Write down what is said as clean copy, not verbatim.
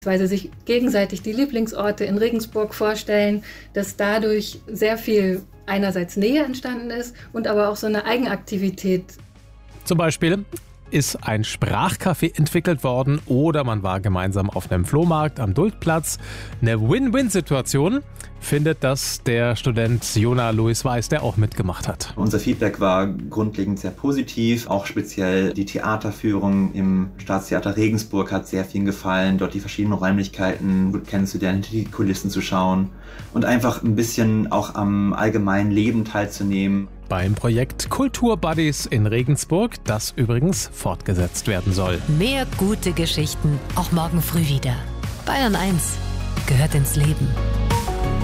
weil sie sich gegenseitig die Lieblingsorte in Regensburg vorstellen, dass dadurch sehr viel einerseits Nähe entstanden ist und aber auch so eine Eigenaktivität. Zum Beispiel ist ein Sprachcafé entwickelt worden oder man war gemeinsam auf einem Flohmarkt am Duldplatz. Eine Win-Win-Situation findet das der Student Jona Louis Weiß, der auch mitgemacht hat. Unser Feedback war grundlegend sehr positiv, auch speziell die Theaterführung im Staatstheater Regensburg hat sehr vielen gefallen, dort die verschiedenen Räumlichkeiten gut kennenzulernen, hinter die Kulissen zu schauen und einfach ein bisschen auch am allgemeinen Leben teilzunehmen. Beim Projekt Kulturbuddies in Regensburg, das übrigens fortgesetzt werden soll. Mehr gute Geschichten, auch morgen früh wieder. Bayern 1 gehört ins Leben.